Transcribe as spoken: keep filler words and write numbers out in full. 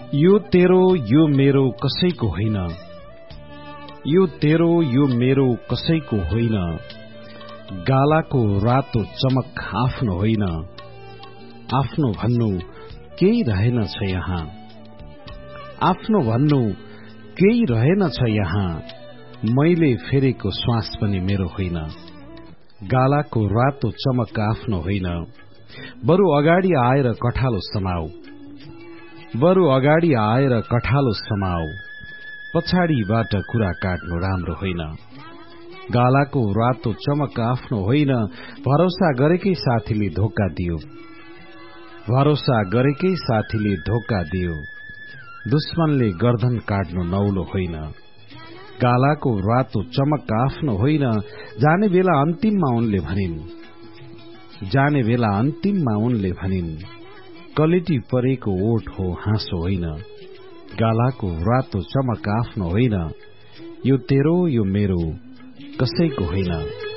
यो तेरो यो मेरो कसैको होइन, यो तेरो यो मेरो कसैको होइन, गालाको रातो चमक आफ्नो होइन, आफ्नो भन्नु केही रहेनछ यहाँ, आफ्नो भन्नु केही रहेनछ यहाँ, मैले फेरेको श्वास पनि मेरो होइन, गालाको रातो चमक आफ्नो होइन, बरु अगाडि आएर कठालो समाऊ, बरु अगाडि आएर कठालो समाऊ, पछाडिबाट कुरा काट्नु राम्रो होइन, गालाको रातो चमक आफ्नो होइन, भरोसा गरेकै साथीले धोका दियो, भरोसा गरेकै साथीले धोका दियो, दुश्मनले गर्दन काट्नु नौलो होइन, गालाको रातो चमक आफ्नो होइन, जाने बेला अन्तिममा उनले भनिन्, जाने बेला अन्तिममा उनले भनिन्, कलेटी परेको ओठ हो हाँसो होइन, गालाको रातो चमक आफ्नो होइन, यो तेरो यो मेरो कसैको होइन।